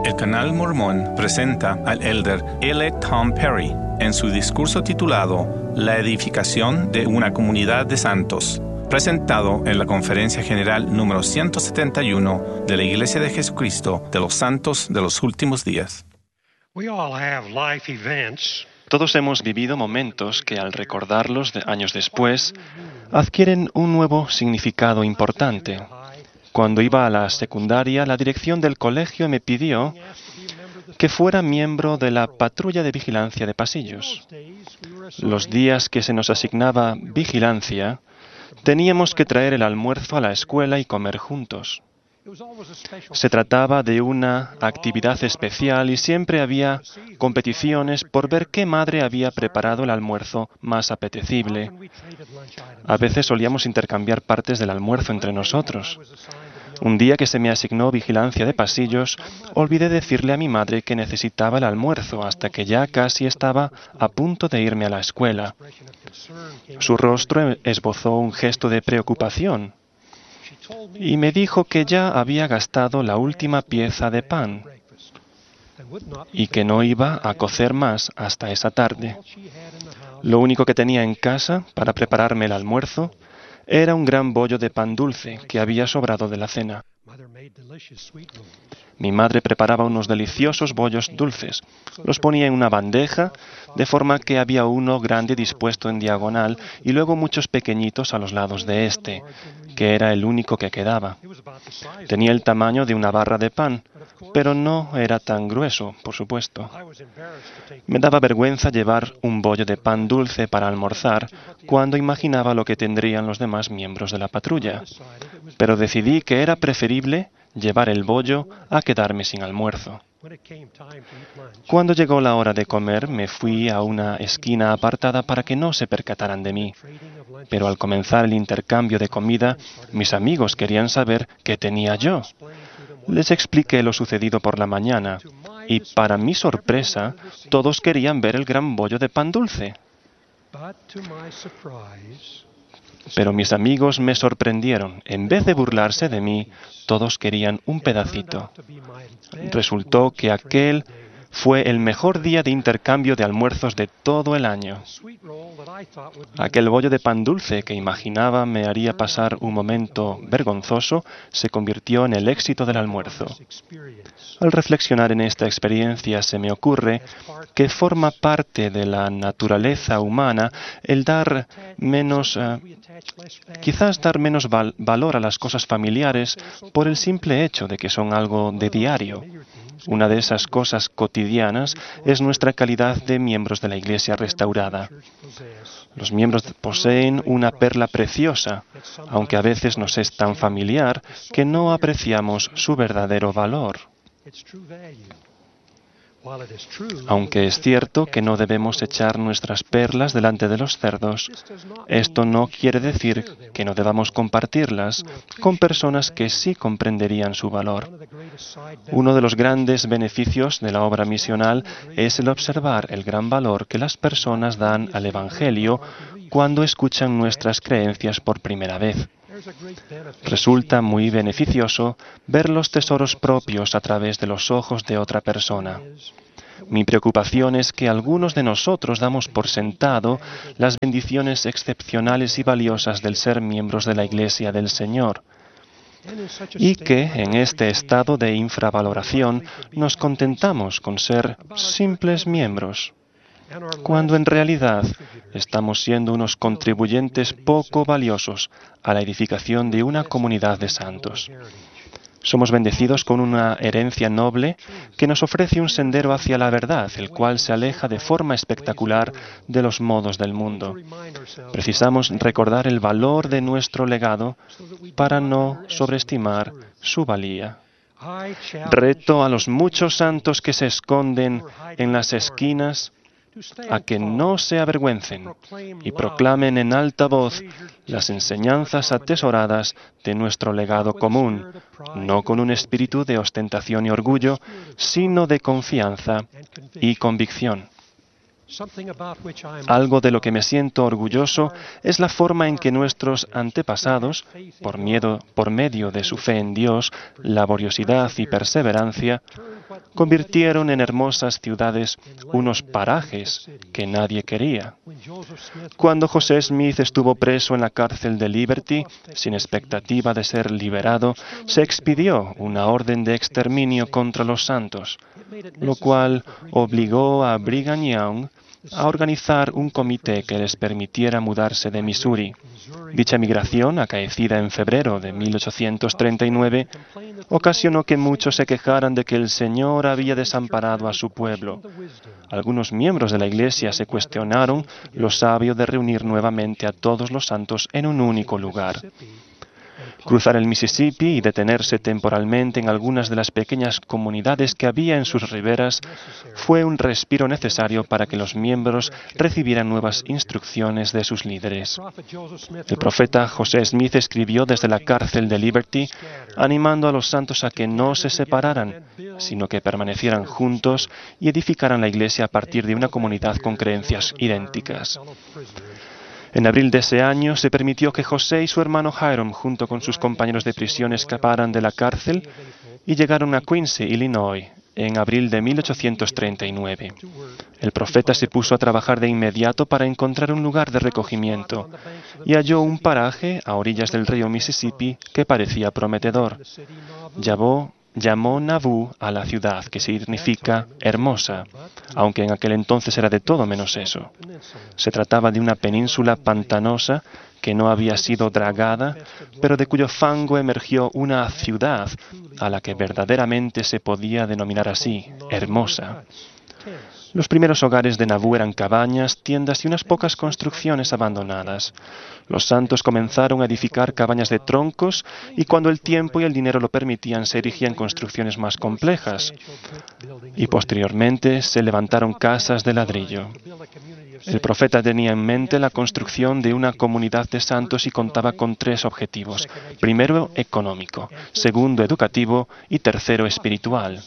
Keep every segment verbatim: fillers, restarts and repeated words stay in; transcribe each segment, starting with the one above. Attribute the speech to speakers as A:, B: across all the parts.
A: El Canal Mormón presenta al elder L. Tom Perry en su discurso titulado La edificación de una comunidad de santos, presentado en la Conferencia General número ciento setenta y uno de la Iglesia de Jesucristo de los Santos de los Últimos Días.
B: Todos hemos vivido momentos que, al recordarlos de años después, adquieren un nuevo significado importante. Cuando iba a la secundaria, la dirección del colegio me pidió que fuera miembro de la patrulla de vigilancia de pasillos. Los días que se nos asignaba vigilancia, teníamos que traer el almuerzo a la escuela y comer juntos. Se trataba de una actividad especial y siempre había competiciones por ver qué madre había preparado el almuerzo más apetecible. A veces solíamos intercambiar partes del almuerzo entre nosotros. Un día que se me asignó vigilancia de pasillos, olvidé decirle a mi madre que necesitaba el almuerzo hasta que ya casi estaba a punto de irme a la escuela. Su rostro esbozó un gesto de preocupación y me dijo que ya había gastado la última pieza de pan y que no iba a cocer más hasta esa tarde. Lo único que tenía en casa para prepararme el almuerzo era un gran bollo de pan dulce que había sobrado de la cena. Mi madre preparaba unos deliciosos bollos dulces. Los ponía en una bandeja, de forma que había uno grande dispuesto en diagonal y luego muchos pequeñitos a los lados de este, que era el único que quedaba. Tenía el tamaño de una barra de pan, pero no era tan grueso, por supuesto. Me daba vergüenza llevar un bollo de pan dulce para almorzar cuando imaginaba lo que tendrían los demás miembros de la patrulla, pero decidí que era preferible llevar el bollo a quedarme sin almuerzo. Cuando llegó la hora de comer, me fui a una esquina apartada para que no se percataran de mí. Pero al comenzar el intercambio de comida, mis amigos querían saber qué tenía yo. Les expliqué lo sucedido por la mañana, y para mi sorpresa, todos querían ver el gran bollo de pan dulce. Pero mis amigos me sorprendieron. En vez de burlarse de mí, todos querían un pedacito. Resultó que aquel fue el mejor día de intercambio de almuerzos de todo el año. Aquel bollo de pan dulce que imaginaba me haría pasar un momento vergonzoso se convirtió en el éxito del almuerzo. Al reflexionar en esta experiencia se me ocurre que forma parte de la naturaleza humana el dar menos, eh, quizás dar menos val- valor a las cosas familiares por el simple hecho de que son algo de diario. Una de esas cosas cotidianas es nuestra calidad de miembros de la Iglesia restaurada. Los miembros poseen una perla preciosa, aunque a veces nos es tan familiar que no apreciamos su verdadero valor. Aunque es cierto que no debemos echar nuestras perlas delante de los cerdos, esto no quiere decir que no debamos compartirlas con personas que sí comprenderían su valor. Uno de los grandes beneficios de la obra misional es el observar el gran valor que las personas dan al Evangelio cuando escuchan nuestras creencias por primera vez. Resulta muy beneficioso ver los tesoros propios a través de los ojos de otra persona. Mi preocupación es que algunos de nosotros damos por sentado las bendiciones excepcionales y valiosas del ser miembros de la Iglesia del Señor, y que en este estado de infravaloración nos contentamos con ser simples miembros, cuando en realidad estamos siendo unos contribuyentes poco valiosos a la edificación de una comunidad de santos. Somos bendecidos con una herencia noble que nos ofrece un sendero hacia la verdad, el cual se aleja de forma espectacular de los modos del mundo. Precisamos recordar el valor de nuestro legado para no sobreestimar su valía. Reto a los muchos santos que se esconden en las esquinas a que no se avergüencen y proclamen en alta voz las enseñanzas atesoradas de nuestro legado común, no con un espíritu de ostentación y orgullo, sino de confianza y convicción. Algo de lo que me siento orgulloso es la forma en que nuestros antepasados, por, miedo, por medio de su fe en Dios, laboriosidad y perseverancia, convirtieron en hermosas ciudades unos parajes que nadie quería. Cuando José Smith estuvo preso en la cárcel de Liberty, sin expectativa de ser liberado, se expidió una orden de exterminio contra los santos, lo cual obligó a Brigham Young a organizar un comité que les permitiera mudarse de Missouri. Dicha migración, acaecida en febrero de mil ochocientos treinta y nueve, ocasionó que muchos se quejaran de que el Señor había desamparado a su pueblo. Algunos miembros de la Iglesia se cuestionaron lo sabio de reunir nuevamente a todos los santos en un único lugar. Cruzar el Mississippi y detenerse temporalmente en algunas de las pequeñas comunidades que había en sus riberas fue un respiro necesario para que los miembros recibieran nuevas instrucciones de sus líderes. El profeta José Smith escribió desde la cárcel de Liberty, animando a los santos a que no se separaran, sino que permanecieran juntos y edificaran la iglesia a partir de una comunidad con creencias idénticas. En abril de ese año se permitió que José y su hermano Hiram, junto con sus compañeros de prisión, escaparan de la cárcel y llegaron a Quincy, Illinois, en abril de mil ochocientos treinta y nueve. El profeta se puso a trabajar de inmediato para encontrar un lugar de recogimiento y halló un paraje a orillas del río Mississippi que parecía prometedor. Llamó Llamó Nauvoo a la ciudad, que significa hermosa, aunque en aquel entonces era de todo menos eso. Se trataba de una península pantanosa que no había sido dragada, pero de cuyo fango emergió una ciudad a la que verdaderamente se podía denominar así, hermosa. Los primeros hogares de Nauvoo eran cabañas, tiendas y unas pocas construcciones abandonadas. Los santos comenzaron a edificar cabañas de troncos y cuando el tiempo y el dinero lo permitían se erigían construcciones más complejas. Y posteriormente se levantaron casas de ladrillo. El profeta tenía en mente la construcción de una comunidad de santos y contaba con tres objetivos. Primero, económico. Segundo, educativo. Y tercero, espiritual.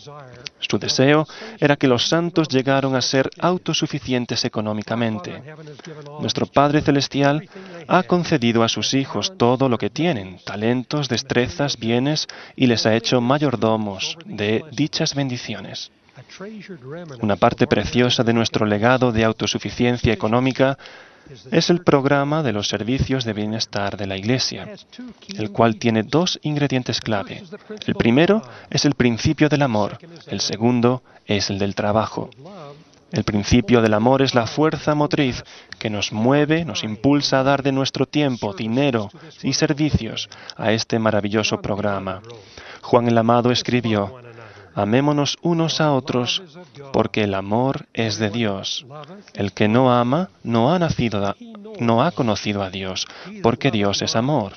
B: Su deseo era que los santos llegaron a ser autosuficientes económicamente. Nuestro Padre Celestial ha concedido a sus hijos todo lo que tienen, talentos, destrezas, bienes, y les ha hecho mayordomos de dichas bendiciones. Una parte preciosa de nuestro legado de autosuficiencia económica es el programa de los servicios de bienestar de la Iglesia, el cual tiene dos ingredientes clave. El primero es el principio del amor, el segundo es el del trabajo. El principio del amor es la fuerza motriz que nos mueve, nos impulsa a dar de nuestro tiempo, dinero y servicios a este maravilloso programa. Juan el Amado escribió: amémonos unos a otros, porque el amor es de Dios. El que no ama no ha nacido, a, no ha conocido a Dios, porque Dios es amor.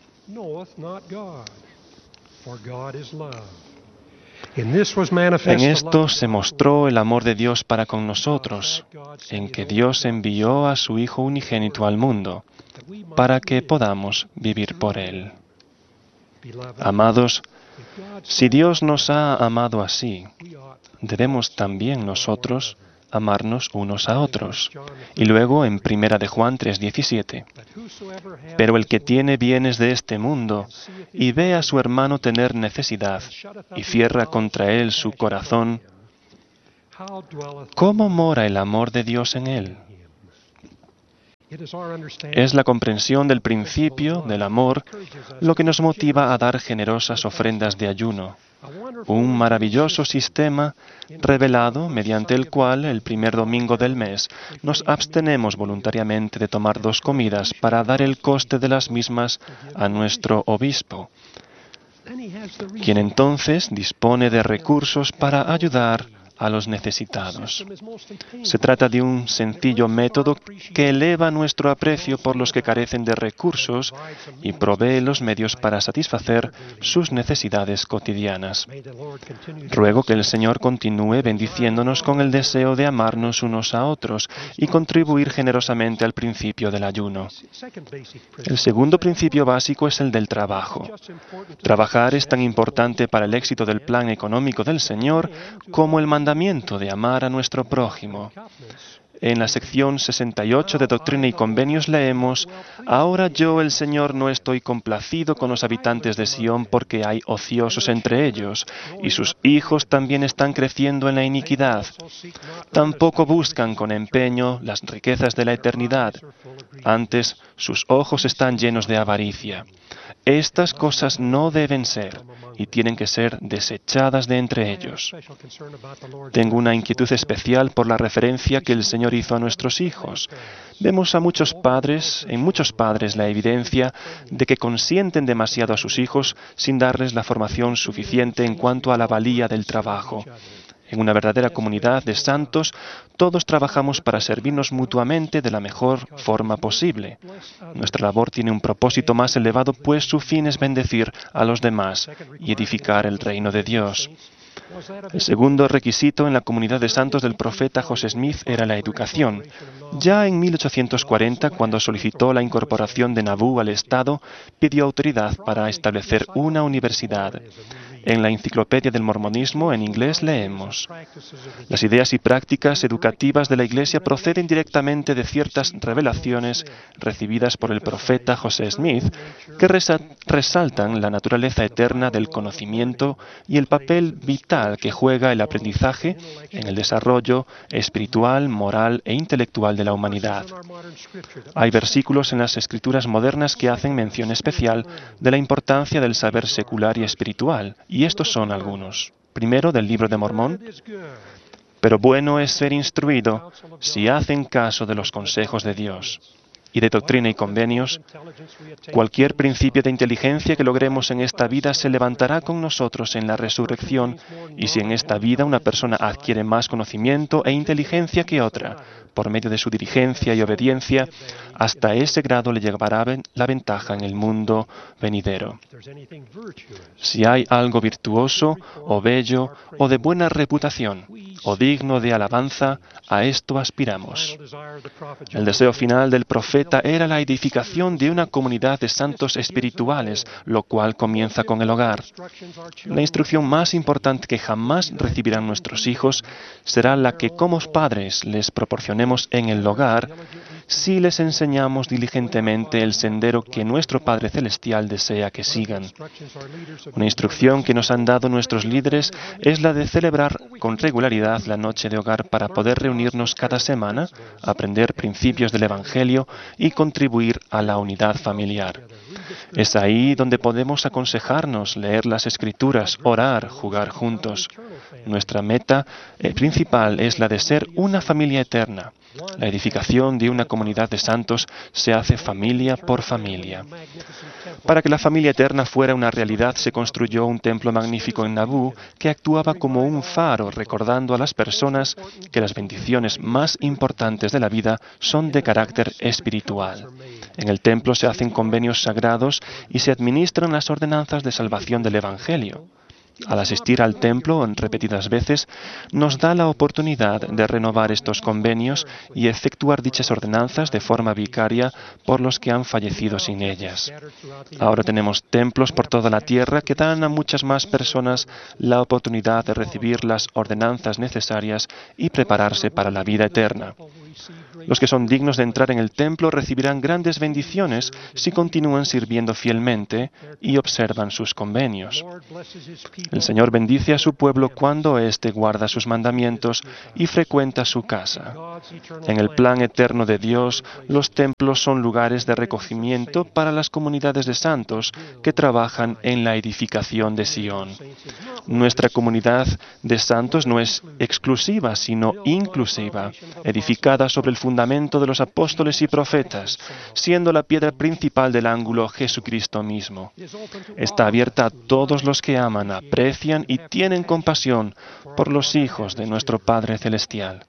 B: En esto se mostró el amor de Dios para con nosotros, en que Dios envió a su Hijo unigénito al mundo, para que podamos vivir por Él. Amados, si Dios nos ha amado así, debemos también nosotros amarnos unos a otros. Y luego en Primera de Juan tres diecisiete. Pero el que tiene bienes de este mundo y ve a su hermano tener necesidad y cierra contra él su corazón, ¿cómo mora el amor de Dios en él? Es la comprensión del principio del amor lo que nos motiva a dar generosas ofrendas de ayuno, un maravilloso sistema revelado mediante el cual el primer domingo del mes nos abstenemos voluntariamente de tomar dos comidas para dar el coste de las mismas a nuestro obispo, quien entonces dispone de recursos para ayudar a los necesitados. Se trata de un sencillo método que eleva nuestro aprecio por los que carecen de recursos y provee los medios para satisfacer sus necesidades cotidianas. Ruego que el Señor continúe bendiciéndonos con el deseo de amarnos unos a otros y contribuir generosamente al principio del ayuno. El segundo principio básico es el del trabajo. Trabajar es tan importante para el éxito del plan económico del Señor como el mandamiento de amar a nuestro prójimo. En la sección sesenta y ocho de Doctrina y Convenios leemos: «Ahora yo, el Señor, no estoy complacido con los habitantes de Sión porque hay ociosos entre ellos, y sus hijos también están creciendo en la iniquidad. Tampoco buscan con empeño las riquezas de la eternidad. Antes, sus ojos están llenos de avaricia. Estas cosas no deben ser y tienen que ser desechadas de entre ellos». Tengo una inquietud especial por la referencia que el Señor hizo a nuestros hijos. Vemos a muchos padres, en muchos padres, la evidencia de que consienten demasiado a sus hijos sin darles la formación suficiente en cuanto a la valía del trabajo. En una verdadera comunidad de santos, todos trabajamos para servirnos mutuamente de la mejor forma posible. Nuestra labor tiene un propósito más elevado, pues su fin es bendecir a los demás y edificar el reino de Dios. El segundo requisito en la comunidad de santos del profeta José Smith era la educación. Ya en mil ochocientos cuarenta, cuando solicitó la incorporación de Nauvoo al Estado, pidió autoridad para establecer una universidad. En la Enciclopedia del Mormonismo, en inglés, leemos: «Las ideas y prácticas educativas de la Iglesia proceden directamente de ciertas revelaciones recibidas por el profeta José Smith, que resa- resaltan la naturaleza eterna del conocimiento y el papel vital que juega el aprendizaje en el desarrollo espiritual, moral e intelectual de la humanidad». Hay versículos en las Escrituras modernas que hacen mención especial de la importancia del saber secular y espiritual, y estos son algunos. Primero, del Libro de Mormón: «Pero bueno es ser instruido si hacen caso de los consejos de Dios». Y de Doctrina y Convenios: «Cualquier principio de inteligencia que logremos en esta vida se levantará con nosotros en la resurrección, y si en esta vida una persona adquiere más conocimiento e inteligencia que otra, por medio de su diligencia y obediencia, hasta ese grado le llevará la ventaja en el mundo venidero. Si hay algo virtuoso, o bello, o de buena reputación, o digno de alabanza, a esto aspiramos». El deseo final del profeta era la edificación de una comunidad de santos espirituales, lo cual comienza con el hogar. La instrucción más importante que jamás recibirán nuestros hijos será la que como padres les proporcionemos en el hogar, si les enseñamos diligentemente el sendero que nuestro Padre Celestial desea que sigan. Una instrucción que nos han dado nuestros líderes es la de celebrar con regularidad la noche de hogar para poder reunirnos cada semana, aprender principios del Evangelio y contribuir a la unidad familiar. Es ahí donde podemos aconsejarnos, leer las Escrituras, orar, jugar juntos. Nuestra meta eh, principal es la de ser una familia eterna. La edificación de una comunidad de santos se hace familia por familia. Para que la familia eterna fuera una realidad, se construyó un templo magnífico en Nauvoo que actuaba como un faro, recordando a las personas que las bendiciones más importantes de la vida son de carácter espiritual. En el templo se hacen convenios sagrados y se administran las ordenanzas de salvación del Evangelio. Al asistir al templo en repetidas veces, nos da la oportunidad de renovar estos convenios y efectuar dichas ordenanzas de forma vicaria por los que han fallecido sin ellas. Ahora tenemos templos por toda la tierra que dan a muchas más personas la oportunidad de recibir las ordenanzas necesarias y prepararse para la vida eterna. Los que son dignos de entrar en el templo recibirán grandes bendiciones si continúan sirviendo fielmente y observan sus convenios. El Señor bendice a su pueblo cuando éste guarda sus mandamientos y frecuenta su casa. En el plan eterno de Dios, los templos son lugares de recogimiento para las comunidades de santos que trabajan en la edificación de Sión. Nuestra comunidad de santos no es exclusiva, sino inclusiva, edificada sobre el fundamento de los apóstoles y profetas, siendo la piedra principal del ángulo Jesucristo mismo. Está abierta a todos los que aman, aprecian y tienen compasión por los hijos de nuestro Padre Celestial.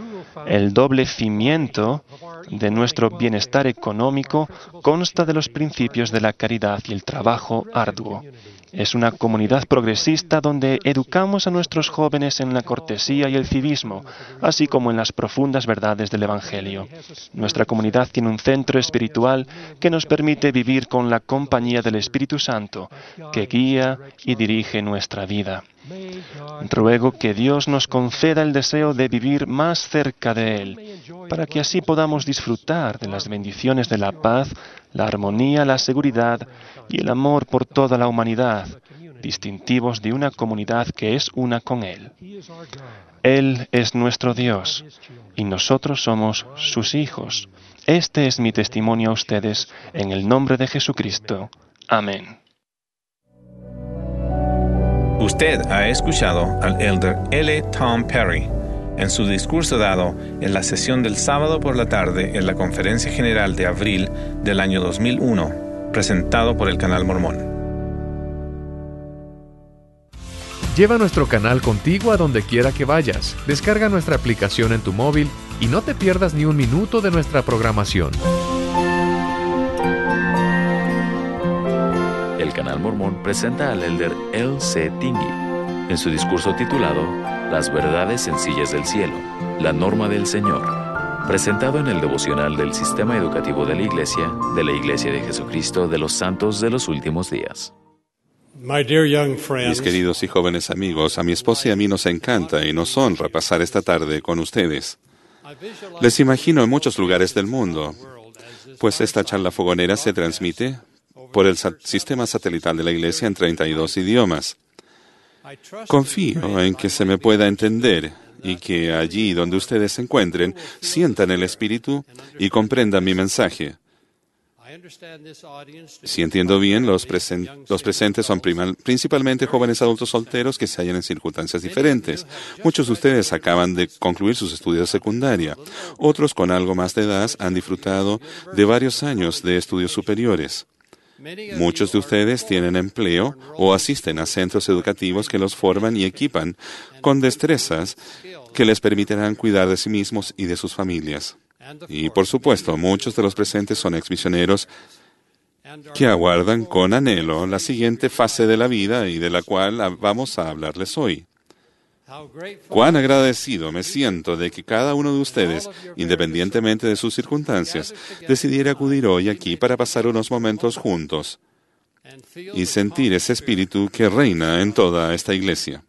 B: El doble cimiento de nuestro bienestar económico consta de los principios de la caridad y el trabajo arduo. Es una comunidad progresista donde educamos a nuestros jóvenes en la cortesía y el civismo, así como en las profundas verdades del Evangelio. Nuestra comunidad tiene un centro espiritual que nos permite vivir con la compañía del Espíritu Santo, que guía y dirige nuestra vida. Ruego que Dios nos conceda el deseo de vivir más cerca de Él para que así podamos disfrutar de las bendiciones de la paz, la armonía, la seguridad y el amor por toda la humanidad, distintivos de una comunidad que es una con Él. Él es nuestro Dios y nosotros somos sus hijos. Este es mi testimonio a ustedes en el nombre de Jesucristo. Amén.
A: Usted ha escuchado al elder L. Tom Perry en su discurso dado en la sesión del sábado por la tarde en la Conferencia General de abril del año dos mil uno, presentado por el Canal Mormón.
C: Lleva nuestro canal contigo a donde quiera que vayas. Descarga nuestra aplicación en tu móvil y no te pierdas ni un minuto de nuestra programación.
D: El Canal Mormón presenta al elder L C Tingey en su discurso titulado Las verdades sencillas del cielo, la norma del Señor, presentado en el devocional del Sistema Educativo de la Iglesia, de la Iglesia de Jesucristo de los Santos de los Últimos Días.
E: Mis queridos y jóvenes amigos, a mi esposa y a mí nos encanta y nos honra pasar esta tarde con ustedes. Les imagino en muchos lugares del mundo, pues esta charla fogonera se transmite por el sa- sistema satelital de la Iglesia en treinta y dos idiomas. Confío en que se me pueda entender y que allí donde ustedes se encuentren, sientan el Espíritu y comprendan mi mensaje. Si entiendo bien, los, presen- los presentes son prima- principalmente jóvenes adultos solteros que se hallan en circunstancias diferentes. Muchos de ustedes acaban de concluir sus estudios de secundaria. Otros, con algo más de edad, han disfrutado de varios años de estudios superiores. Muchos de ustedes tienen empleo o asisten a centros educativos que los forman y equipan con destrezas que les permitirán cuidar de sí mismos y de sus familias. Y, por supuesto, muchos de los presentes son exmisioneros que aguardan con anhelo la siguiente fase de la vida y de la cual vamos a hablarles hoy. Cuán agradecido me siento de que cada uno de ustedes, independientemente de sus circunstancias, decidiera acudir hoy aquí para pasar unos momentos juntos y sentir ese espíritu que reina en toda esta iglesia.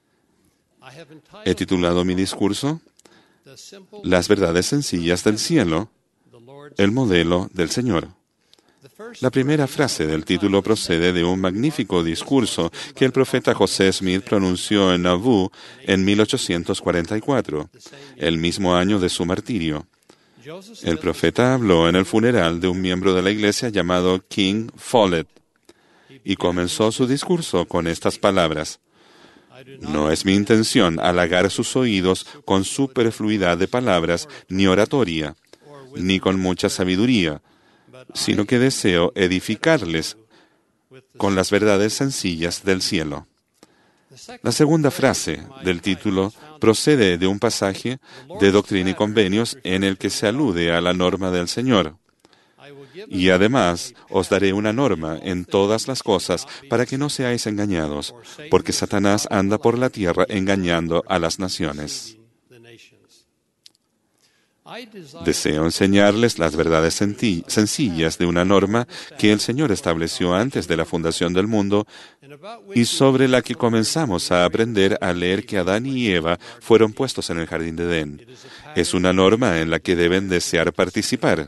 E: He titulado mi discurso Las verdades sencillas del cielo, el modelo del Señor. La primera frase del título procede de un magnífico discurso que el profeta José Smith pronunció en Nauvoo en mil ochocientos cuarenta y cuatro, el mismo año de su martirio. El profeta habló en el funeral de un miembro de la iglesia llamado King Follett y comenzó su discurso con estas palabras: No es mi intención halagar sus oídos con superfluidad de palabras ni oratoria, ni con mucha sabiduría, sino que deseo edificarles con las verdades sencillas del cielo. La segunda frase del título procede de un pasaje de Doctrina y Convenios en el que se alude a la norma del Señor. Y además os daré una norma en todas las cosas para que no seáis engañados, porque Satanás anda por la tierra engañando a las naciones. Deseo enseñarles las verdades sencillas de una norma que el Señor estableció antes de la fundación del mundo y sobre la que comenzamos a aprender al leer que Adán y Eva fueron puestos en el jardín de Edén. Es una norma en la que deben desear participar.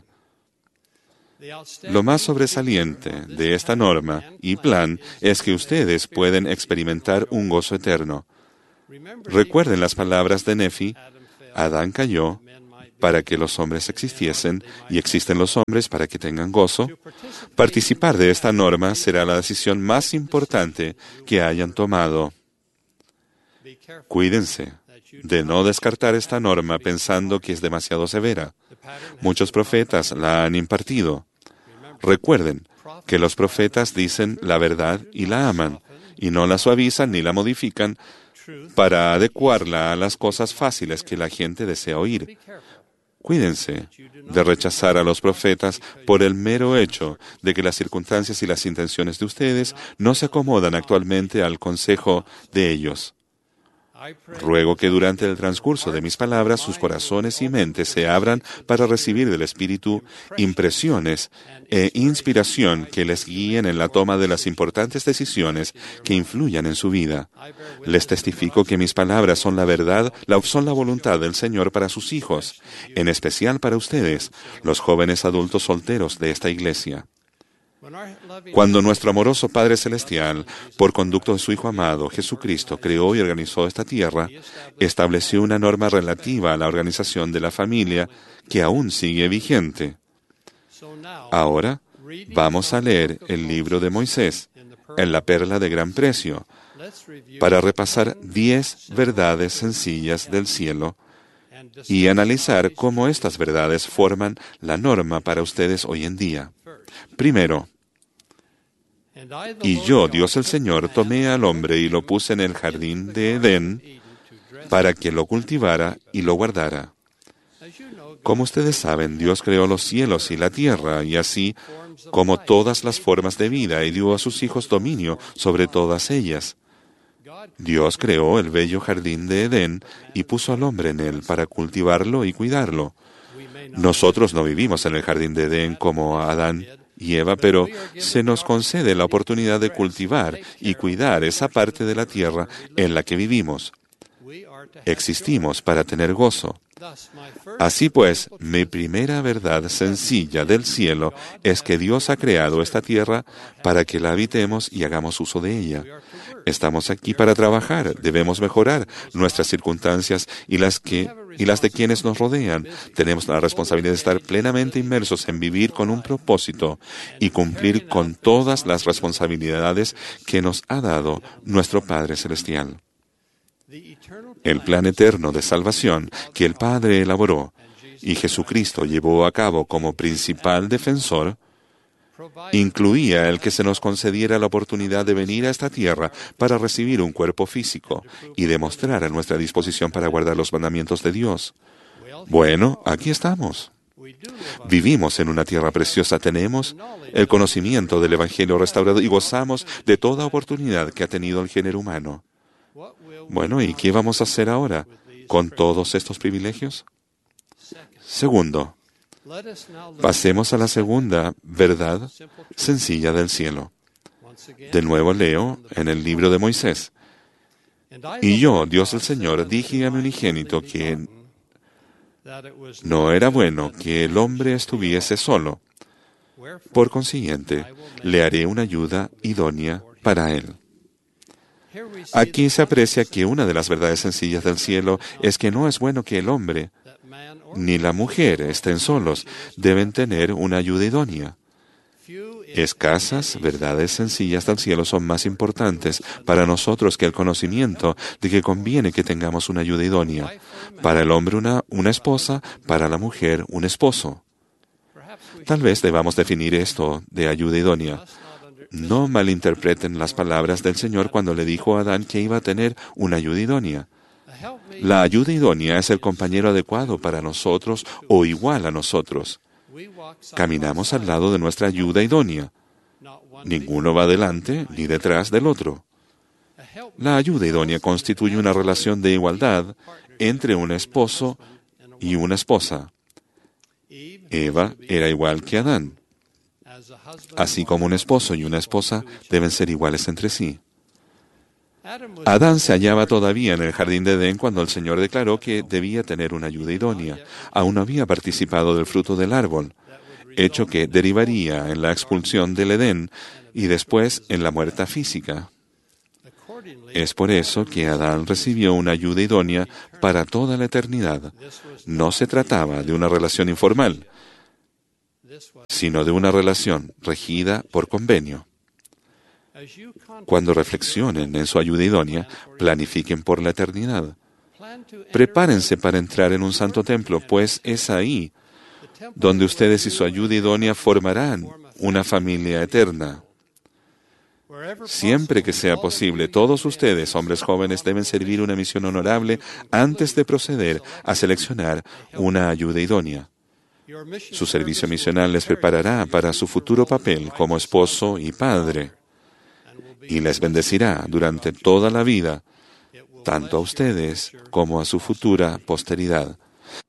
E: Lo más sobresaliente de esta norma y plan es que ustedes pueden experimentar un gozo eterno. Recuerden las palabras de Nefi: Adán cayó para que los hombres existiesen y existen los hombres para que tengan gozo. Participar de esta norma será la decisión más importante que hayan tomado. Cuídense de no descartar esta norma pensando que es demasiado severa. Muchos profetas la han impartido. Recuerden que los profetas dicen la verdad y la aman, y no la suavizan ni la modifican para adecuarla a las cosas fáciles que la gente desea oír. Cuídense de rechazar a los profetas por el mero hecho de que las circunstancias y las intenciones de ustedes no se acomodan actualmente al consejo de ellos. Ruego que durante el transcurso de mis palabras sus corazones y mentes se abran para recibir del Espíritu impresiones e inspiración que les guíen en la toma de las importantes decisiones que influyan en su vida. Les testifico que mis palabras son la verdad, la, son la voluntad del Señor para sus hijos, en especial para ustedes, los jóvenes adultos solteros de esta iglesia. Cuando nuestro amoroso Padre Celestial, por conducto de su Hijo amado, Jesucristo, creó y organizó esta tierra, estableció una norma relativa a la organización de la familia que aún sigue vigente. Ahora, vamos a leer el libro de Moisés, en la perla de gran precio, para repasar diez verdades sencillas del cielo y analizar cómo estas verdades forman la norma para ustedes hoy en día. Primero, y yo, Dios el Señor, tomé al hombre y lo puse en el jardín de Edén para que lo cultivara y lo guardara. Como ustedes saben, Dios creó los cielos y la tierra, y así como todas las formas de vida, y dio a sus hijos dominio sobre todas ellas. Dios creó el bello jardín de Edén y puso al hombre en él para cultivarlo y cuidarlo. Nosotros no vivimos en el jardín de Edén como Adán y Eva, pero se nos concede la oportunidad de cultivar y cuidar esa parte de la tierra en la que vivimos. Existimos para tener gozo. Así pues, mi primera verdad sencilla del cielo es que Dios ha creado esta tierra para que la habitemos y hagamos uso de ella. Estamos aquí para trabajar, debemos mejorar nuestras circunstancias y las que y las de quienes nos rodean. Tenemos la responsabilidad de estar plenamente inmersos en vivir con un propósito y cumplir con todas las responsabilidades que nos ha dado nuestro Padre Celestial. El plan eterno de salvación que el Padre elaboró y Jesucristo llevó a cabo como principal defensor incluía el que se nos concediera la oportunidad de venir a esta tierra para recibir un cuerpo físico y demostrar nuestra disposición para guardar los mandamientos de Dios. Bueno, aquí estamos. Vivimos en una tierra preciosa, tenemos el conocimiento del Evangelio restaurado y gozamos de toda oportunidad que ha tenido el género humano. Bueno, ¿y qué vamos a hacer ahora con todos estos privilegios? Segundo, pasemos a la segunda verdad sencilla del cielo. De nuevo leo en el libro de Moisés. Y yo, Dios el Señor, dije a mi unigénito que no era bueno que el hombre estuviese solo. Por consiguiente, le haré una ayuda idónea para él. Aquí se aprecia que una de las verdades sencillas del cielo es que no es bueno que el hombre ni la mujer estén solos, deben tener una ayuda idónea. Escasas verdades sencillas del cielo son más importantes para nosotros que el conocimiento de que conviene que tengamos una ayuda idónea. Para el hombre una, una esposa, para la mujer un esposo. Tal vez debamos definir esto de ayuda idónea. No malinterpreten las palabras del Señor cuando le dijo a Adán que iba a tener una ayuda idónea. La ayuda idónea es el compañero adecuado para nosotros o igual a nosotros. Caminamos al lado de nuestra ayuda idónea. Ninguno va delante ni detrás del otro. La ayuda idónea constituye una relación de igualdad entre un esposo y una esposa. Eva era igual que Adán. Así como un esposo y una esposa deben ser iguales entre sí. Adán se hallaba todavía en el jardín de Edén cuando el Señor declaró que debía tener una ayuda idónea. Aún no había participado del fruto del árbol, hecho que derivaría en la expulsión del Edén y después en la muerte física. Es por eso que Adán recibió una ayuda idónea para toda la eternidad. No se trataba de una relación informal, sino de una relación regida por convenio. Cuando reflexionen en su ayuda idónea, planifiquen por la eternidad. Prepárense para entrar en un santo templo, pues es ahí donde ustedes y su ayuda idónea formarán una familia eterna. Siempre que sea posible, todos ustedes, hombres jóvenes, deben servir una misión honorable antes de proceder a seleccionar una ayuda idónea. Su servicio misional les preparará para su futuro papel como esposo y padre, y les bendecirá durante toda la vida tanto a ustedes como a su futura posteridad.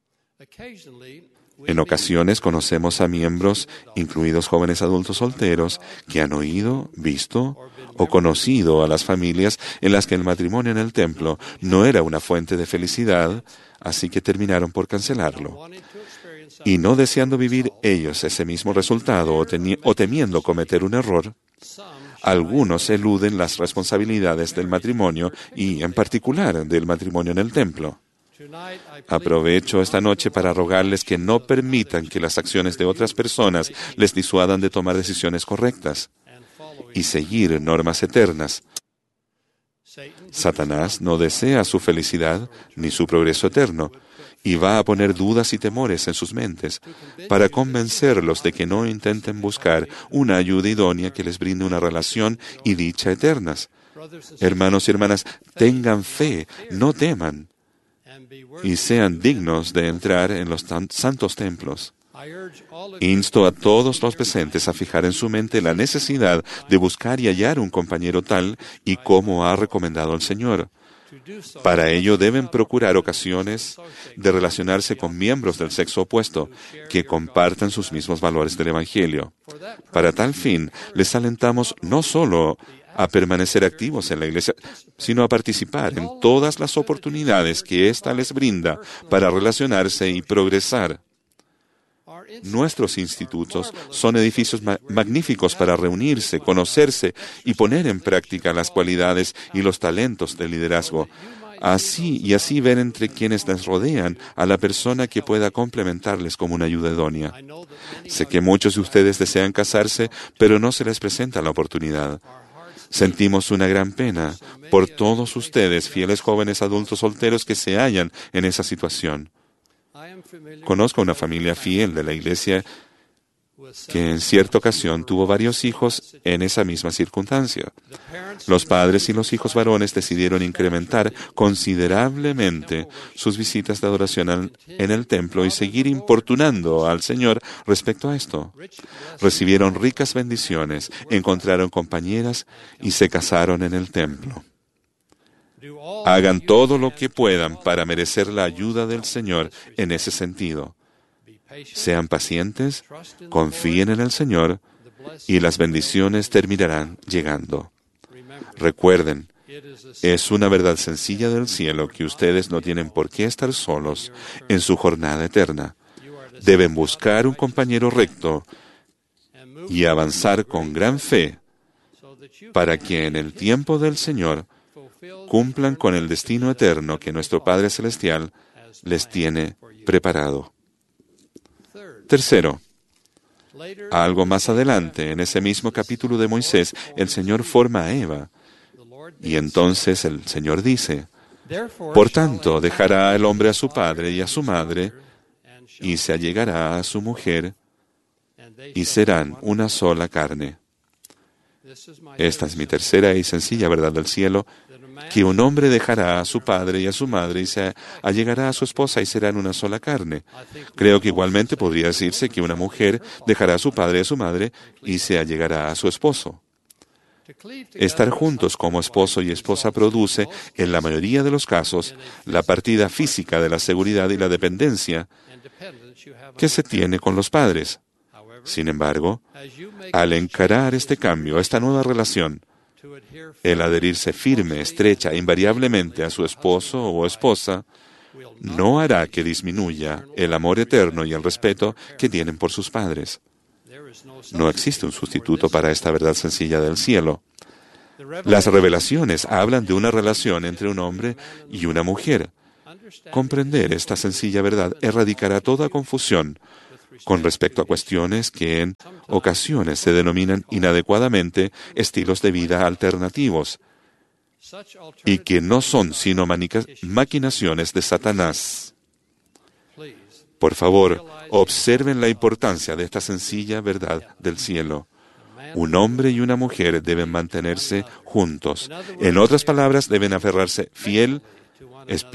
E: En ocasiones conocemos a miembros, incluidos jóvenes adultos solteros, que han oído, visto o conocido a las familias en las que el matrimonio en el templo no era una fuente de felicidad, así que terminaron por cancelarlo. Y no deseando vivir ellos ese mismo resultado o, o temiendo cometer un error, algunos eluden las responsabilidades del matrimonio y, en particular, del matrimonio en el templo. Aprovecho esta noche para rogarles que no permitan que las acciones de otras personas les disuadan de tomar decisiones correctas y seguir normas eternas. Satanás no desea su felicidad ni su progreso eterno y va a poner dudas y temores en sus mentes para convencerlos de que no intenten buscar una ayuda idónea que les brinde una relación y dicha eternas. Hermanos y hermanas, tengan fe, no teman, y sean dignos de entrar en los santos templos. Insto a todos los presentes a fijar en su mente la necesidad de buscar y hallar un compañero tal y como ha recomendado el Señor. Para ello deben procurar ocasiones de relacionarse con miembros del sexo opuesto que compartan sus mismos valores del Evangelio. Para tal fin, les alentamos no solo a permanecer activos en la Iglesia, sino a participar en todas las oportunidades que ésta les brinda para relacionarse y progresar. Nuestros institutos son edificios ma- magníficos para reunirse, conocerse y poner en práctica las cualidades y los talentos del liderazgo. Así y así ver entre quienes les rodean a la persona que pueda complementarles como una ayuda idónea. Sé que muchos de ustedes desean casarse, pero no se les presenta la oportunidad. Sentimos una gran pena por todos ustedes, fieles jóvenes adultos solteros que se hallan en esa situación. Conozco una familia fiel de la iglesia que en cierta ocasión tuvo varios hijos en esa misma circunstancia. Los padres y los hijos varones decidieron incrementar considerablemente sus visitas de adoración en el templo y seguir importunando al Señor respecto a esto. Recibieron ricas bendiciones, encontraron compañeras y se casaron en el templo. Hagan todo lo que puedan para merecer la ayuda del Señor en ese sentido. Sean pacientes, confíen en el Señor y las bendiciones terminarán llegando. Recuerden, es una verdad sencilla del cielo que ustedes no tienen por qué estar solos en su jornada eterna. Deben buscar un compañero recto y avanzar con gran fe para que en el tiempo del Señor cumplan con el destino eterno que nuestro Padre Celestial les tiene preparado. Tercero, algo más adelante, en ese mismo capítulo de Moisés, el Señor forma a Eva. Y entonces el Señor dice, por tanto, dejará el hombre a su padre y a su madre, y se allegará a su mujer, y serán una sola carne. Esta es mi tercera y sencilla verdad del cielo, que un hombre dejará a su padre y a su madre y se allegará a su esposa y serán una sola carne. Creo que igualmente podría decirse que una mujer dejará a su padre y a su madre y se allegará a su esposo. Estar juntos como esposo y esposa produce, en la mayoría de los casos, la partida física de la seguridad y la dependencia que se tiene con los padres. Sin embargo, al encarar este cambio, esta nueva relación, el adherirse firme, estrecha e invariablemente a su esposo o esposa, no hará que disminuya el amor eterno y el respeto que tienen por sus padres. No existe un sustituto para esta verdad sencilla del cielo. Las revelaciones hablan de una relación entre un hombre y una mujer. Comprender esta sencilla verdad erradicará toda confusión con respecto a cuestiones que en ocasiones se denominan inadecuadamente estilos de vida alternativos y que no son sino maquinaciones de Satanás. Por favor, observen la importancia de esta sencilla verdad del cielo. Un hombre y una mujer deben mantenerse juntos. En otras palabras, deben aferrarse fiel,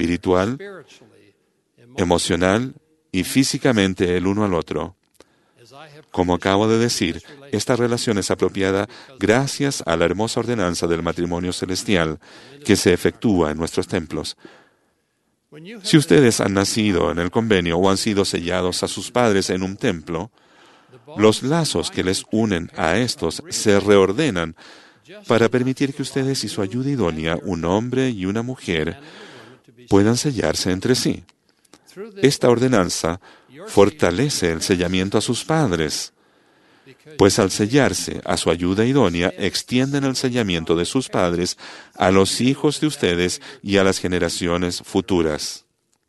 E: espiritual, emocional y físicamente el uno al otro. Como acabo de decir, esta relación es apropiada gracias a la hermosa ordenanza del matrimonio celestial que se efectúa en nuestros templos. Si ustedes han nacido en el convenio o han sido sellados a sus padres en un templo, los lazos que les unen a estos se reordenan para permitir que ustedes y su ayuda idónea, un hombre y una mujer, puedan sellarse entre sí. Esta ordenanza fortalece el sellamiento a sus padres, pues al sellarse a su ayuda idónea, extienden el sellamiento de sus padres a los hijos de ustedes y a las generaciones futuras.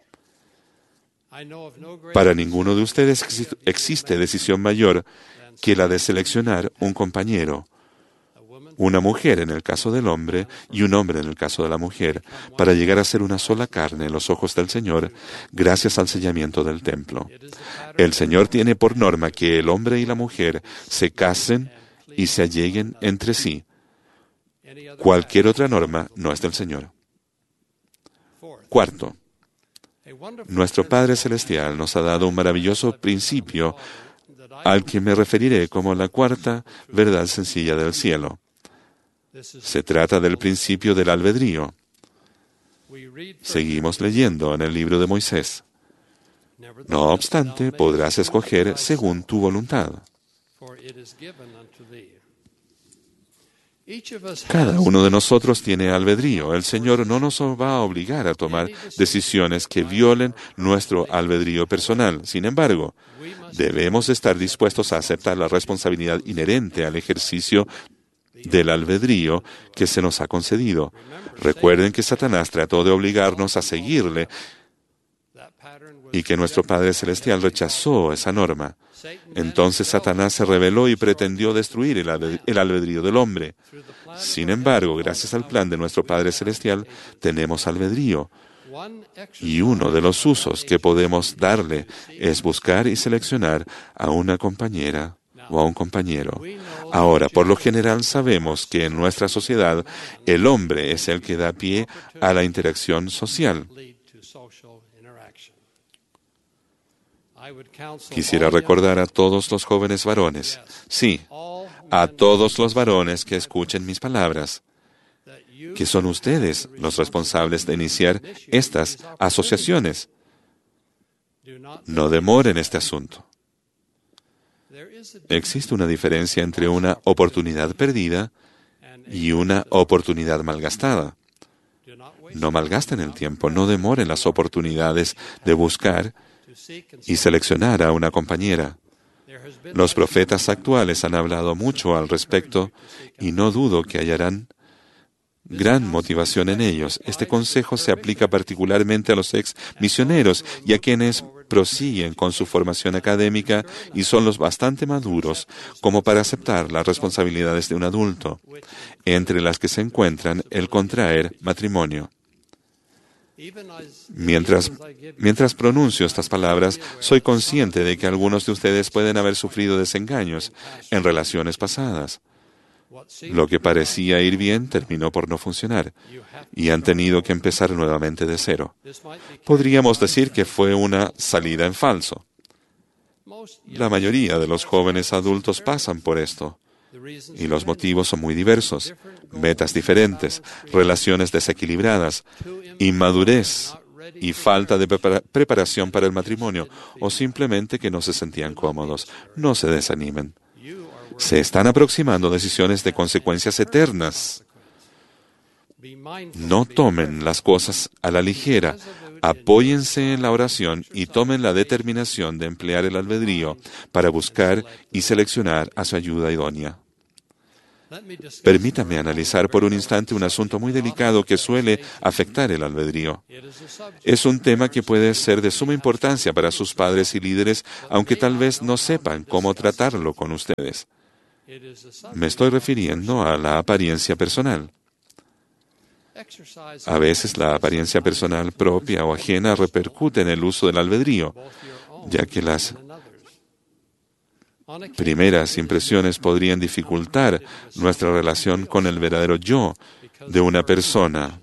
E: Para ninguno de ustedes existe decisión mayor que la de seleccionar un compañero, una mujer en el caso del hombre y un hombre en el caso de la mujer, para llegar a ser una sola carne en los ojos del Señor, gracias al sellamiento del templo. El Señor tiene por norma que el hombre y la mujer se casen y se alleguen entre sí. Cualquier otra norma no es del Señor. Cuarto, nuestro Padre Celestial nos ha dado un maravilloso principio al que me referiré como la cuarta verdad sencilla del cielo. Se trata del principio del albedrío. Seguimos leyendo en el libro de Moisés. No obstante, podrás escoger según tu voluntad. Cada uno de nosotros tiene albedrío. El Señor no nos va a obligar a tomar decisiones que violen nuestro albedrío personal. Sin embargo, debemos estar dispuestos a aceptar la responsabilidad inherente al ejercicio del albedrío que se nos ha concedido. Recuerden que Satanás trató de obligarnos a seguirle y que nuestro Padre Celestial rechazó esa norma. Entonces Satanás se rebeló y pretendió destruir el albedrío del hombre. Sin embargo, gracias al plan de nuestro Padre Celestial, tenemos albedrío. Y uno de los usos que podemos darle es buscar y seleccionar a una compañera o a un compañero. Ahora, por lo general sabemos que en nuestra sociedad el hombre es el que da pie a la interacción social. Quisiera recordar a todos los jóvenes varones, sí, a todos los varones que escuchen mis palabras, que son ustedes los responsables de iniciar estas asociaciones. No demoren este asunto. Existe una diferencia entre una oportunidad perdida y una oportunidad malgastada. No malgasten el tiempo, no demoren las oportunidades de buscar y seleccionar a una compañera. Los profetas actuales han hablado mucho al respecto y no dudo que hallarán gran motivación en ellos. Este consejo se aplica particularmente a los ex misioneros y a quienes prosiguen con su formación académica y son los bastante maduros como para aceptar las responsabilidades de un adulto, entre las que se encuentran el contraer matrimonio. Mientras, mientras pronuncio estas palabras, soy consciente de que algunos de ustedes pueden haber sufrido desengaños en relaciones pasadas. Lo que parecía ir bien terminó por no funcionar y han tenido que empezar nuevamente de cero. Podríamos decir que fue una salida en falso. La mayoría de los jóvenes adultos pasan por esto. Y los motivos son muy diversos, metas diferentes, relaciones desequilibradas, inmadurez y falta de prepara- preparación para el matrimonio, o simplemente que no se sentían cómodos. No se desanimen. Se están aproximando decisiones de consecuencias eternas. No tomen las cosas a la ligera. Apóyense en la oración y tomen la determinación de emplear el albedrío para buscar y seleccionar a su ayuda idónea. Permítame analizar por un instante un asunto muy delicado que suele afectar el albedrío. Es un tema que puede ser de suma importancia para sus padres y líderes, aunque tal vez no sepan cómo tratarlo con ustedes. Me estoy refiriendo a la apariencia personal. A veces la apariencia personal propia o ajena repercute en el uso del albedrío, ya que las primeras impresiones podrían dificultar nuestra relación con el verdadero yo de una persona.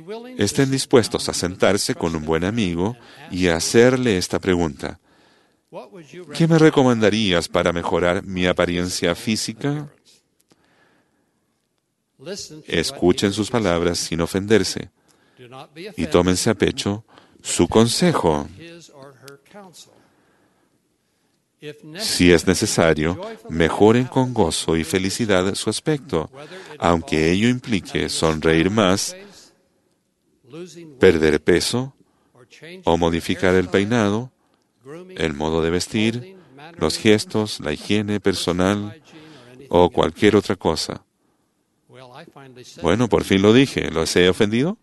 E: Estén dispuestos a sentarse con un buen amigo y a hacerle esta pregunta. ¿Qué me recomendarías para mejorar mi apariencia física? Escuchen sus palabras sin ofenderse y tómense a pecho su consejo. Si es necesario, mejoren con gozo y felicidad su aspecto, aunque ello implique sonreír más, perder peso o modificar el peinado, el modo de vestir, los gestos, la higiene personal o cualquier otra cosa. Bueno, por fin lo dije. ¿Los he ofendido?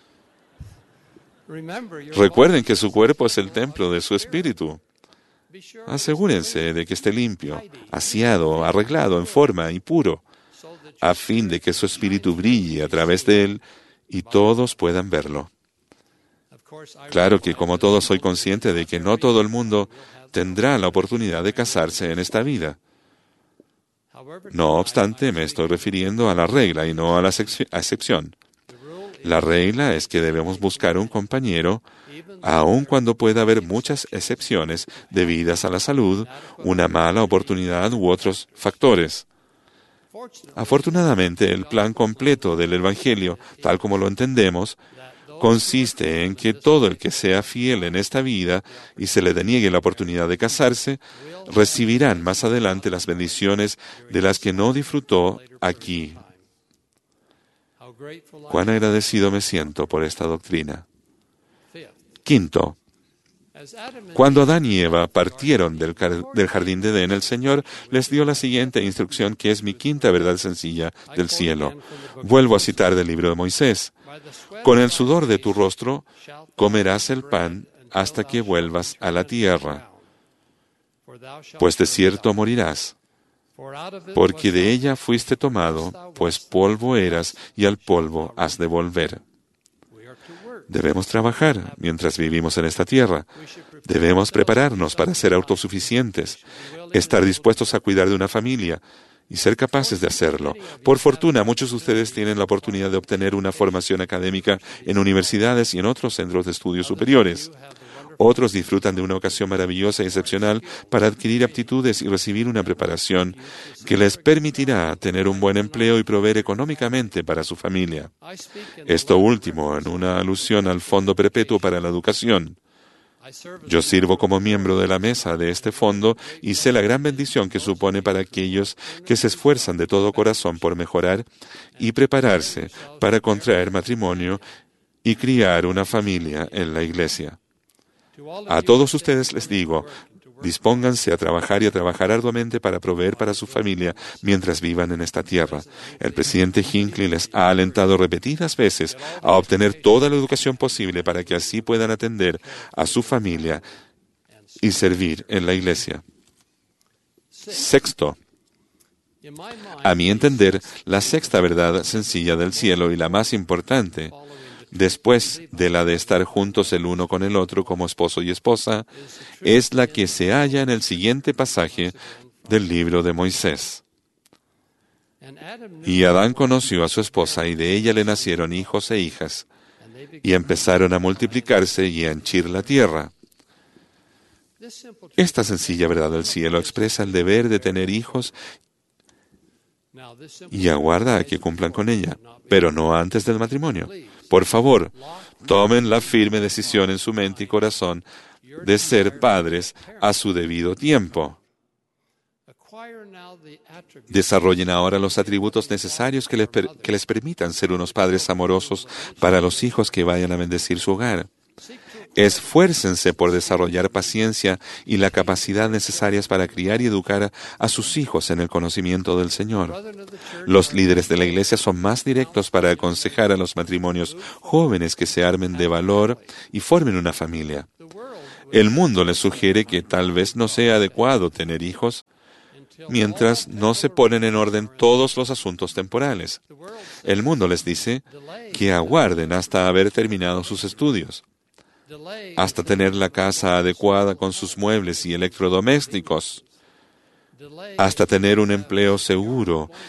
E: Recuerden que su cuerpo es el templo de su espíritu. Asegúrense de que esté limpio, aseado, arreglado, en forma y puro, a fin de que su espíritu brille a través de él y todos puedan verlo. Claro que como todos soy consciente de que no todo el mundo tendrá la oportunidad de casarse en esta vida. No obstante, me estoy refiriendo a la regla y no a la excepción. La regla es que debemos buscar un compañero, aun cuando pueda haber muchas excepciones debidas a la salud, una mala oportunidad u otros factores. Afortunadamente, el plan completo del Evangelio, tal como lo entendemos, consiste en que todo el que sea fiel en esta vida y se le deniegue la oportunidad de casarse, recibirán más adelante las bendiciones de las que no disfrutó aquí. Cuán agradecido me siento por esta doctrina. Quinto, cuando Adán y Eva partieron del, del jardín de Edén, el Señor les dio la siguiente instrucción, que es mi quinta verdad sencilla del cielo. Vuelvo a citar del libro de Moisés. Con el sudor de tu rostro comerás el pan hasta que vuelvas a la tierra, pues de cierto morirás, porque de ella fuiste tomado, pues polvo eras y al polvo has de volver. Debemos trabajar mientras vivimos en esta tierra. Debemos prepararnos para ser autosuficientes, estar dispuestos a cuidar de una familia y ser capaces de hacerlo. Por fortuna, muchos de ustedes tienen la oportunidad de obtener una formación académica en universidades y en otros centros de estudios superiores. Otros disfrutan de una ocasión maravillosa y excepcional para adquirir aptitudes y recibir una preparación que les permitirá tener un buen empleo y proveer económicamente para su familia. Esto último en una alusión al Fondo Perpetuo para la Educación. Yo sirvo como miembro de la mesa de este fondo y sé la gran bendición que supone para aquellos que se esfuerzan de todo corazón por mejorar y prepararse para contraer matrimonio y criar una familia en la iglesia. A todos ustedes les digo, dispónganse a trabajar y a trabajar arduamente para proveer para su familia mientras vivan en esta tierra. El presidente Hinckley les ha alentado repetidas veces a obtener toda la educación posible para que así puedan atender a su familia y servir en la iglesia. Sexto, a mi entender, la sexta verdad sencilla del cielo y la más importante, después de la de estar juntos el uno con el otro como esposo y esposa, es la que se halla en el siguiente pasaje del libro de Moisés. Y Adán conoció a su esposa, y de ella le nacieron hijos e hijas, y empezaron a multiplicarse y a henchir la tierra. Esta sencilla verdad del cielo expresa el deber de tener hijos y aguarda a que cumplan con ella, pero no antes del matrimonio. Por favor, tomen la firme decisión en su mente y corazón de ser padres a su debido tiempo. Desarrollen ahora los atributos necesarios que les, per- que les permitan ser unos padres amorosos para los hijos que vayan a bendecir su hogar. Esfuércense por desarrollar paciencia y la capacidad necesarias para criar y educar a sus hijos en el conocimiento del Señor. Los líderes de la Iglesia son más directos para aconsejar a los matrimonios jóvenes que se armen de valor y formen una familia. El mundo les sugiere que tal vez no sea adecuado tener hijos mientras no se ponen en orden todos los asuntos temporales. El mundo les dice que aguarden hasta haber terminado sus estudios, hasta tener la casa adecuada con sus muebles y electrodomésticos, hasta tener un empleo seguro